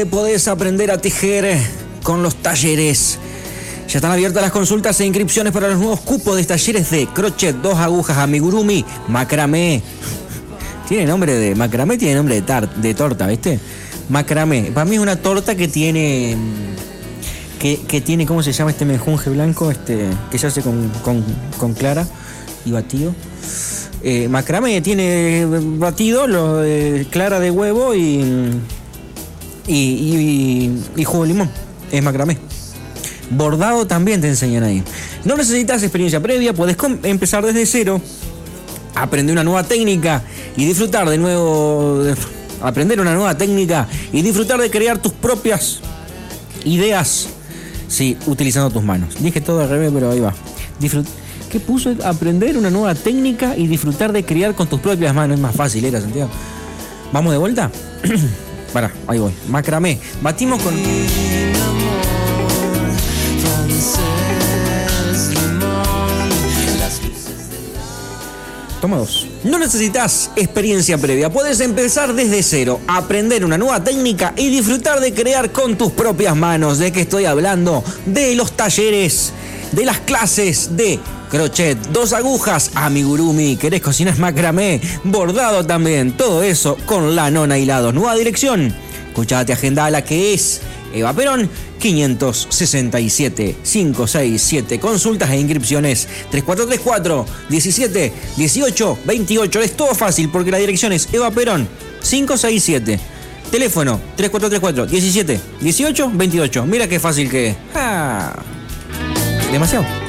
podés aprender a tejer con los talleres. Ya están abiertas las consultas e inscripciones para los nuevos cupos de talleres de crochet, 2 agujas, amigurumi, macramé. Tiene nombre de macramé, tiene nombre de torta, ¿viste? Macramé. Para mí es una torta que tiene... Que tiene, ¿cómo se llama este menjunje blanco? Que se hace con clara y batido. Macramé tiene batido, clara de huevo y jugo de limón. Es macramé. Bordado también te enseñan ahí. No necesitas experiencia previa, podés empezar desde cero, aprender una nueva técnica y disfrutar de nuevo. Aprender una nueva técnica y disfrutar de crear tus propias ideas. Sí, utilizando tus manos. Dije todo al revés, pero ahí va. ¿Qué puso? Aprender una nueva técnica y disfrutar de crear con tus propias manos. Es más fácil, ¿era, Santiago? ¿Vamos de vuelta? Pará, ahí voy. Macramé. Batimos con... Toma 2. No necesitas experiencia previa. Puedes empezar desde cero, aprender una nueva técnica y disfrutar de crear con tus propias manos. ¿De qué estoy hablando? De los talleres, de las clases de crochet, 2 agujas, amigurumi, querés cocinar macramé, bordado también. Todo eso con la nona hilados. Nueva dirección. Escuchate, agendala, que es Eva Perón 567 567. Consultas e inscripciones 3434 17 18 28. Es todo fácil porque la dirección es Eva Perón 567. Teléfono 3434 17 18 28. Mira qué fácil que es. Demasiado.